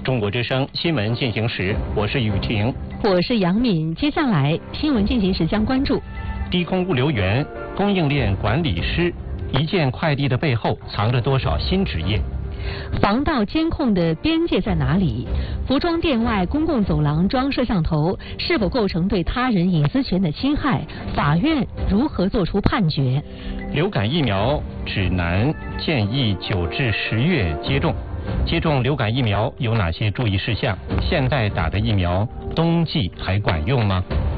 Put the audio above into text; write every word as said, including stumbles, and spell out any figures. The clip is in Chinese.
中国之声新闻进行时，我是雨婷， 我是杨敏。接下来新闻进行时将关注低空物流员、供应链管理师，一件快递的背后藏着多少新职业？ 防盗监控的边界在哪里？服装店外公共走廊装摄像头是否构成对他人隐私权的侵害？法院如何作出判决？ 流感疫苗指南建议九至十月接种。接种流感疫苗有哪些注意事项？现在打的疫苗冬季还管用吗？